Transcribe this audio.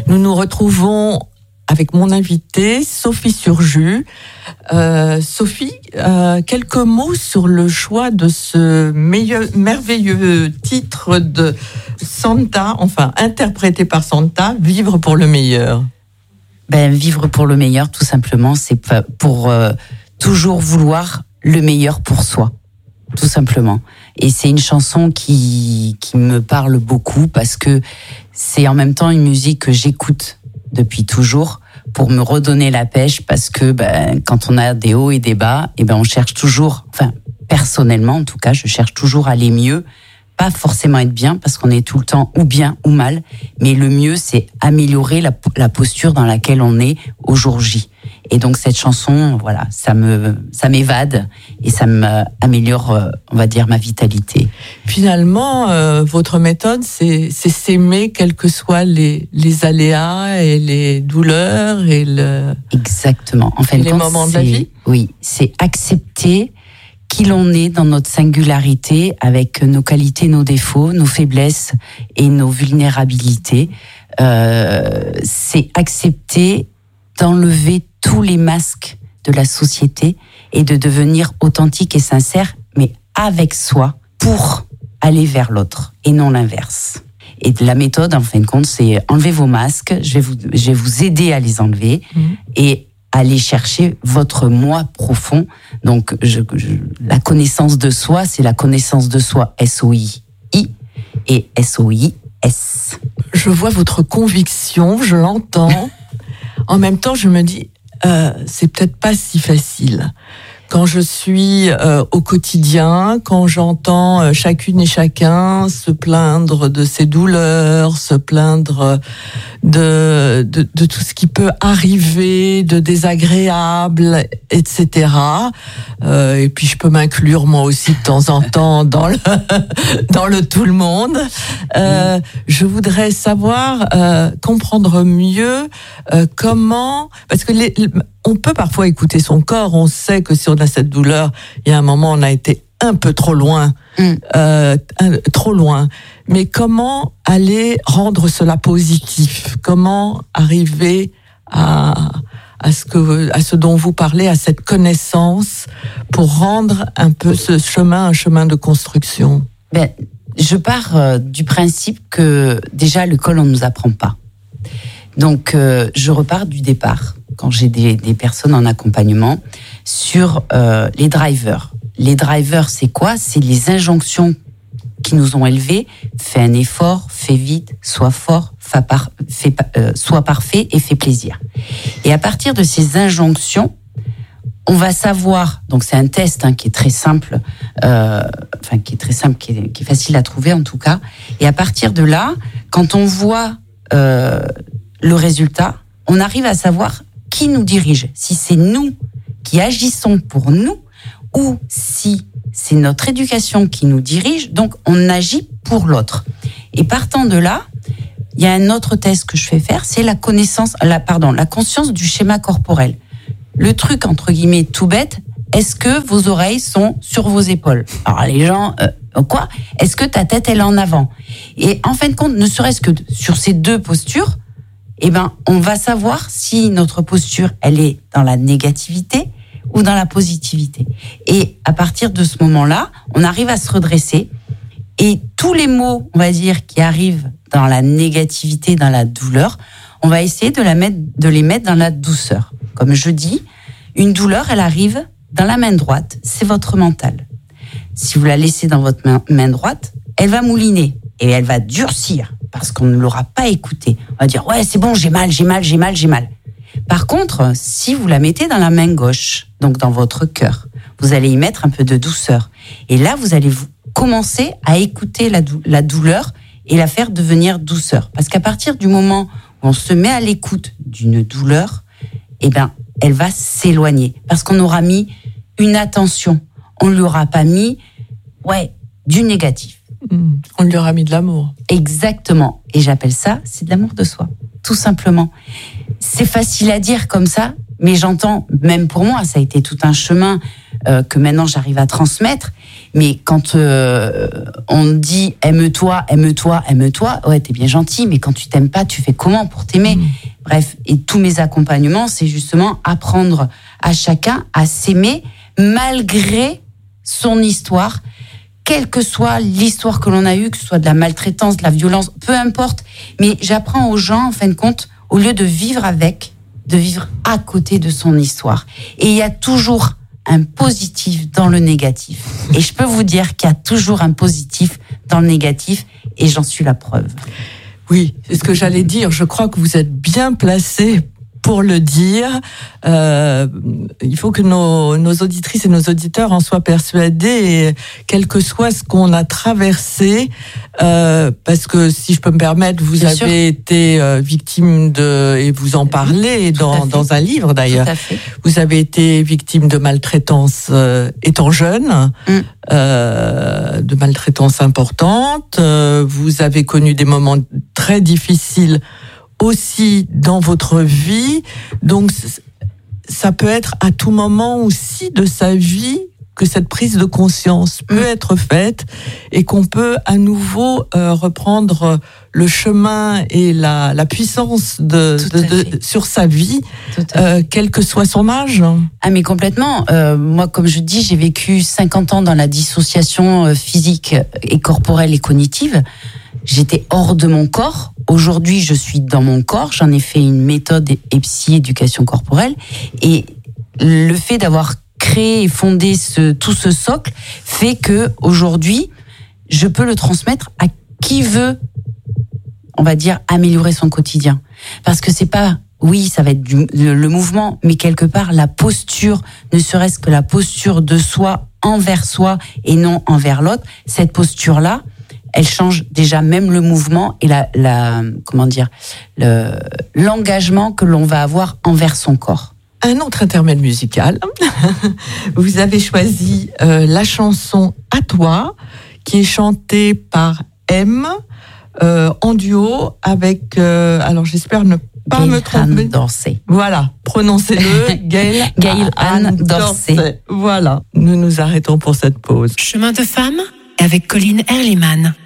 Nous nous retrouvons avec mon invitée, Sophie Surjus. Sophie, quelques mots sur le choix de ce merveilleux titre de Santa, enfin interprété par Santa, Vivre pour le meilleur. Vivre pour le meilleur, tout simplement, c'est pour toujours vouloir le meilleur pour soi, tout simplement. Et c'est une chanson qui me parle beaucoup parce que c'est en même temps une musique que j'écoute depuis toujours pour me redonner la pêche, parce que quand on a des hauts et des bas, on cherche toujours, enfin personnellement en tout cas, je cherche toujours à aller mieux, pas forcément être bien parce qu'on est tout le temps ou bien ou mal, mais le mieux c'est améliorer la posture dans laquelle on est au jour J. Et donc cette chanson, voilà, ça m'évade et ça m'améliore, on va dire, ma vitalité. Finalement, votre méthode, c'est s'aimer quels que soient les aléas et les douleurs Exactement. En fait, les moments de la vie. Oui, c'est accepter qui l'on est dans notre singularité, avec nos qualités, nos défauts, nos faiblesses et nos vulnérabilités. C'est accepter d'enlever tous les masques de la société et de devenir authentique et sincère, mais avec soi, pour aller vers l'autre et non l'inverse. Et la méthode, en fin de compte, c'est enlever vos masques, je vais vous aider à les enlever et aller chercher votre moi profond. Donc, la connaissance de soi, c'est la connaissance de soi, S-O-I-I et S-O-I-S. Je vois votre conviction, je l'entends. En même temps, je me dis, c'est peut-être pas si facile. Quand je suis au quotidien, quand j'entends chacune et chacun se plaindre de ses douleurs, se plaindre de tout ce qui peut arriver, de désagréable, etc. Et puis je peux m'inclure moi aussi de temps en temps dans le tout le monde. Je voudrais savoir, comprendre mieux comment, parce que on peut parfois écouter son corps, on sait que si on a cette douleur, il y a un moment on a été un peu trop loin, trop loin. Mais comment aller rendre cela positif ? Comment arriver à ce dont vous parlez, à cette connaissance, pour rendre un peu ce chemin un chemin de construction ? Je pars du principe que déjà l'école on nous apprend pas. Donc je repars du départ quand j'ai des personnes en accompagnement sur les drivers. Les drivers, c'est quoi ? C'est les injonctions qui nous ont élevés. Fais un effort, fais vite, sois fort, sois parfait et fais plaisir. Et à partir de ces injonctions, on va savoir, donc c'est un test qui est très simple, qui est facile à trouver en tout cas. Et à partir de là, quand on voit le résultat, on arrive à savoir qui nous dirige. Si c'est nous qui agissons pour nous, ou si c'est notre éducation qui nous dirige, donc on agit pour l'autre. Et partant de là, il y a un autre test que je fais faire, c'est la conscience du schéma corporel. Le truc, entre guillemets, tout bête, est-ce que vos oreilles sont sur vos épaules ? Alors les gens, quoi ? Est-ce que ta tête, elle est en avant ? Et en fin de compte, ne serait-ce que sur ces deux postures, on va savoir si notre posture, elle est dans la négativité ou dans la positivité. Et à partir de ce moment-là, on arrive à se redresser et tous les mots, on va dire, qui arrivent dans la négativité, dans la douleur, on va essayer de les mettre dans la douceur. Comme je dis, une douleur, elle arrive dans la main droite, c'est votre mental. Si vous la laissez dans votre main droite, elle va mouliner et elle va durcir parce qu'on ne l'aura pas écoutée. On va dire, ouais, c'est bon, j'ai mal. Par contre, si vous la mettez dans la main gauche, donc dans votre cœur, vous allez y mettre un peu de douceur. Et là, vous allez commencer à écouter la douleur et la faire devenir douceur. Parce qu'à partir du moment où on se met à l'écoute d'une douleur, elle va s'éloigner. Parce qu'on aura mis une attention. On ne lui aura pas mis, du négatif. On lui aura mis de l'amour. Exactement. Et j'appelle ça, c'est de l'amour de soi. Tout simplement. C'est facile à dire comme ça, mais j'entends, même pour moi, ça a été tout un chemin que maintenant j'arrive à transmettre. Mais quand on dit aime-toi, aime-toi, aime-toi, ouais, t'es bien gentil, mais quand tu t'aimes pas, tu fais comment pour t'aimer? Bref, et tous mes accompagnements, c'est justement apprendre à chacun à s'aimer malgré son histoire, quelle que soit l'histoire que l'on a eue, que ce soit de la maltraitance, de la violence, peu importe. Mais j'apprends aux gens, en fin de compte, au lieu de vivre avec, de vivre à côté de son histoire. Et il y a toujours un positif dans le négatif. Et je peux vous dire qu'il y a toujours un positif dans le négatif, et j'en suis la preuve. Oui, c'est ce que j'allais dire. Je crois que vous êtes bien placé pour le dire. Il faut que nos auditrices et nos auditeurs en soient persuadés, et quel que soit ce qu'on a traversé, parce que si je peux me permettre, vous Bien avez sûr. été victime et vous en parlez dans un livre d'ailleurs. Tout à fait. Vous avez été victime de maltraitance étant jeune, de maltraitance importante. Vous avez connu des moments très difficiles aussi dans votre vie. Donc, ça peut être à tout moment aussi de sa vie que cette prise de conscience peut être faite, et qu'on peut à nouveau reprendre le chemin et la puissance sur sa vie, quel que soit son âge. Ah, mais complètement. Moi, comme je dis, j'ai vécu 50 ans dans la dissociation physique et corporelle et cognitive. J'étais hors de mon corps. Aujourd'hui, je suis dans mon corps. J'en ai fait une méthode et psy-éducation corporelle. Et le fait d'avoir créé et fondé tout ce socle fait que aujourd'hui, je peux le transmettre à qui veut, on va dire, améliorer son quotidien. Parce que c'est pas, oui, ça va être le mouvement, mais quelque part, la posture, ne serait-ce que la posture de soi envers soi et non envers l'autre, cette posture-là, elle change déjà même le mouvement et l'engagement que l'on va avoir envers son corps. Un autre intermède musical. Vous avez choisi la chanson À toi, qui est chantée par M, en duo avec, alors j'espère ne pas me tromper. Anne Dorsey. Voilà, prononcez-le, Gail Anne Dorsey. Voilà, nous nous arrêtons pour cette pause. Chemin de femme avec Colline Erliman.